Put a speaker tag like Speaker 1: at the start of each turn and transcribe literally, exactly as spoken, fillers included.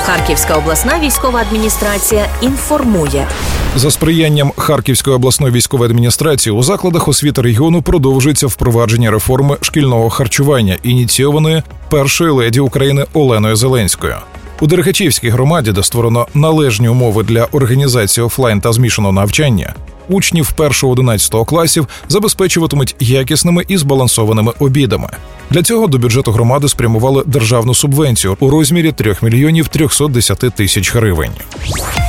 Speaker 1: Харківська обласна військова адміністрація інформує.
Speaker 2: За сприянням Харківської обласної військової адміністрації у закладах освіти регіону продовжується впровадження реформи шкільного харчування, ініційованої першою леді України Оленою Зеленською. У Дерехачівській громаді, де створено належні умови для організації офлайн та змішаного навчання, учнів першого-одинадцятого класів забезпечуватимуть якісними і збалансованими обідами. Для цього до бюджету громади спрямували державну субвенцію у розмірі три мільйони триста десять тисяч гривень.